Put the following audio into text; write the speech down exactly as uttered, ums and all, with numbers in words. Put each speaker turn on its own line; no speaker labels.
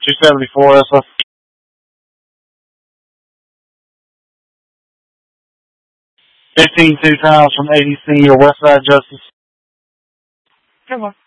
two seventy-four, S F. fifteen two times from A D C or Westside Justice.
Come on.